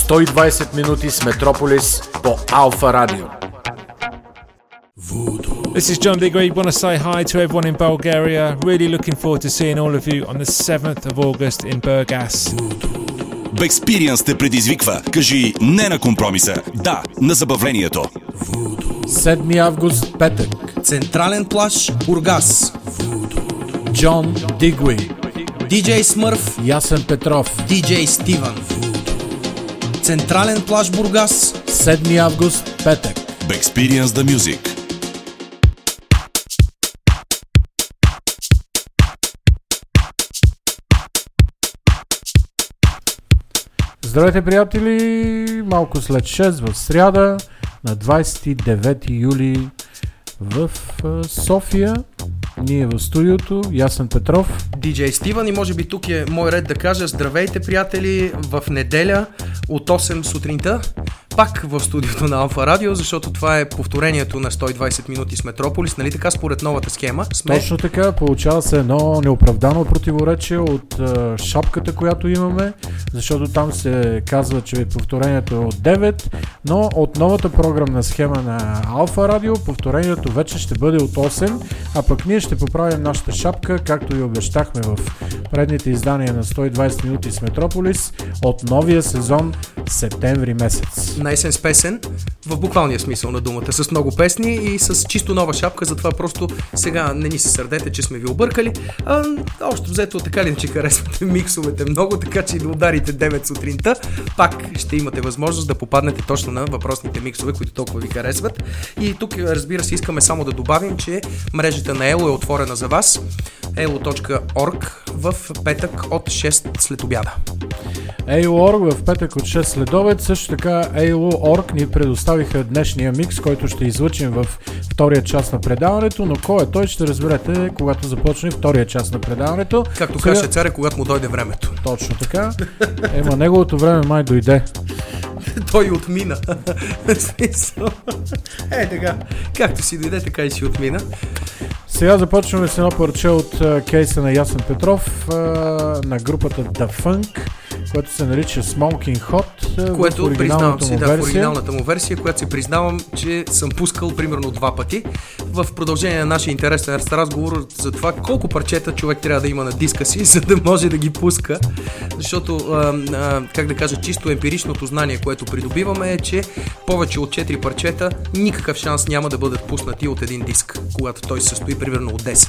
120 минути с Метрополис по Алфа Радио. This is John Digweed. Want to say hi to everyone in Bulgaria. Really looking forward to seeing all of you on the 7th of August in Burgas. Бекспириенс те предизвиква. Кажи не на компромиса. Да, на забавлението. 7 август, петък. Централен плаж, Бургас. Джон Дигуи. Диджей Смърф. Ясен Петров. Диджей Стивън. Централен плаж, Бургас. 7 август, петък. Бекспириенс the Music. Здравейте, приятели! Малко след 6 в сряда на 29 юли в София. Ние в студиото, Ясен Петров, Диджей Стивън, и може би тук е мой ред да кажа здравейте, приятели, в неделя от 8 сутринта. Пак в студиото на Алфа Радио, защото това е повторението на 120 минути с Метрополис, нали така, според новата схема? Точно така, получава се едно неоправдано противоречие от шапката, която имаме, защото там се казва, че повторението е от 9, но от новата програмна схема на Алфа Радио повторението вече ще бъде от 8, а пък ние ще поправим нашата шапка, както и обещахме в предните издания на 120 минути с Метрополис от новия сезон септември месец. На есен с песен, в буквалния смисъл на думата, с много песни и с чисто нова шапка, затова просто сега не ни се сърдете, че сме ви объркали. Общо взето така ли, че харесвате миксовете много, така че и да ударите 9 сутринта, пак ще имате възможност да попаднете точно на въпросните миксове, които толкова ви харесват. И тук, разбира се, искаме само да добавим, че мрежата на ELO е отворена за вас, elo.org, в петък от 6 след обяда. ELO.org в петък от 6 след обед. Също така ELO.org ни предоставиха днешния микс, който ще излъчим в втория част на предаването, но кой е той ще разберете, когато започне втория част на предаването. Както каже царя, когато му дойде времето. Точно така. Неговото време май дойде. Той отмина. Така. Както си дойде, така и си отмина. Сега започваме с едно парче от кейса на Ясен Петров на групата The Funk, което се нарича Smoking Hot, което признавам си, в оригиналната му версия, която си признавам, че съм пускал примерно 2 пъти. В продължение на нашия интересен разговор за това колко парчета човек трябва да има на диска си, за да може да ги пуска. Защото, как да кажа, чисто емпиричното знание, което придобиваме е, че повече от 4 парчета никакъв шанс няма да бъдат пуснати от един диск, когато той се състои примерно от 10.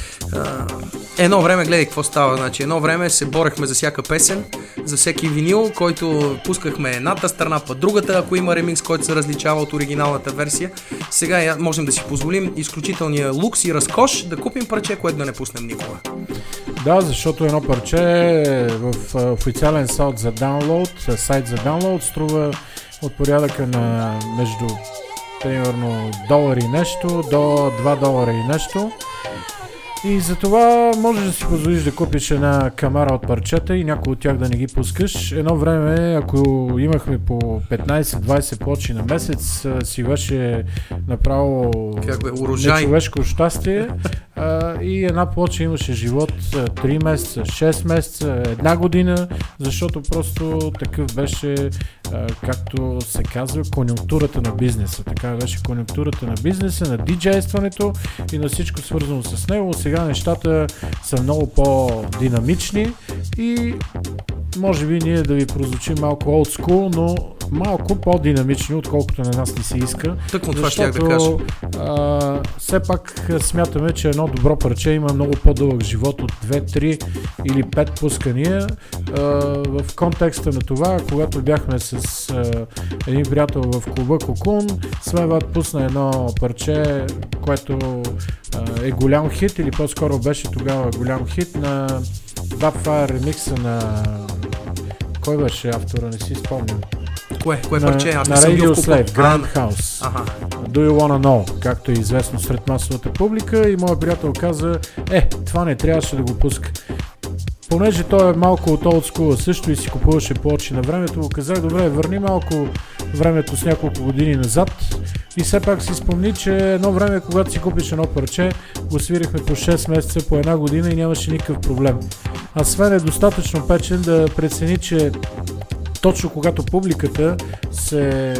Едно време, гледай какво става, значи едно време се борехме за всяка песен, за всеки винил, който пускахме едната страна, па другата, ако има ремикс, който се различава от оригиналната версия. Сега можем да си позволим изключителния лукс и разкош да купим парче, което да не пуснем никога. Да, защото едно парче в официален сайт за download струва от порядъка на между примерно $1 и нещо до $2 и нещо. И затова можеш да си позволиш да купиш една камара от парчета и някои от тях да не ги пускаш. Едно време, ако имахме по 15-20 плочи на месец, си беше направо нечовешко щастие. И една плоча имаше живот 3 месеца, 6 месеца, 1 година, защото просто такъв беше, както се казва, конюнктурата на бизнеса. Така беше конюнктурата на бизнеса, на диджействането и на всичко свързано с него. Сега нещата са много по-динамични и може би ние да ви прозвучим малко old school, но малко по-динамични, отколкото на нас ни се иска. Тъкмо това ще да кажа. Все пак смятаме, че едно добро парче има много по-дълъг живот от 2, 3 или 5 пускания. В контекста на това, когато бяхме с един приятел в клуба Кокун, Смеват пусна едно парче, което е голям хит, или по-скоро беше тогава голям хит на Dubfire ремикса на... Кой беше автора, не си спомням. Кое парче? Аз на Radio Slave, Grand House. Do You Wanna Know, както е известно сред масовата публика, и моят приятел каза, това не трябваше да го пуска. Понеже той е малко от old school също и си купуваше плочи на времето, го казах, добре, върни малко времето с няколко години назад и все пак си спомни, че едно време, когато си купиш едно парче, го свирихме по 6 месеца, по 1 година и нямаше никакъв проблем. А Свен е достатъчно печен да прецени, че точно когато публиката се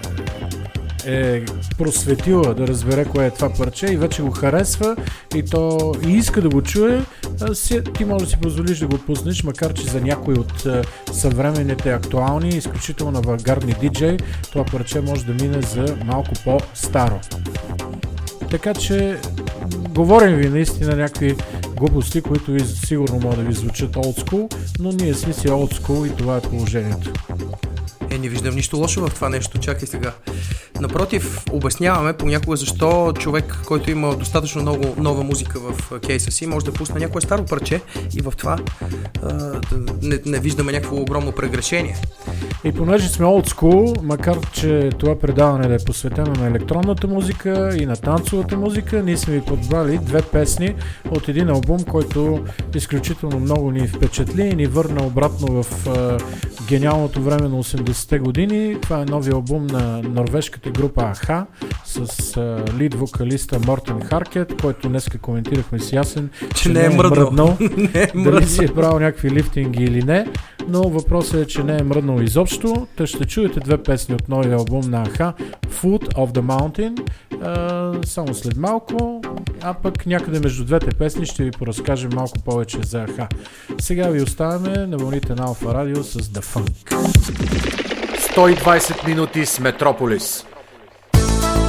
е просветила да разбере кое е това парче и вече го харесва и иска да го чуе, ти можеш да си позволиш да го пуснеш, макар че за някои от съвременните актуални, изключително авангардни диджей, това парче може да мине за малко по-старо. Така че говорим ви наистина някакви глупости, които сигурно могат да ви звучат олдскул, но ние сме си олдскул и това е положението. Не виждам нищо лошо в това нещо, чакай сега. Напротив, обясняваме понякога защо човек, който има достатъчно много нова музика в кейса си, може да пусне някое старо парче и в това не виждаме някакво огромно прегрешение. И понеже сме old school, макар че това предаване да е посветено на електронната музика и на танцовата музика, ние сме ви подбрали 2 песни от един албум, който изключително много ни впечатли и ни върна обратно в гениалното време на 80-те години. Това е новия албум на норвежката група А.Х.А. с лид вокалиста Мортен Харкет, който днеска коментирахме с Ясен, че не е мръднал. Дали си е правил някакви лифтинги или не, но въпросът е, че не е мръднал изобщо. Те ще чуете 2 песни от новия албум на А.Х.А. Foot of the Mountain, само след малко, а пък някъде между двете песни ще ви поразкажем малко повече за А.Х.А. Сега ви оставяме на вълните на Алфа Радио с The Funk. 120 минути с Метрополис.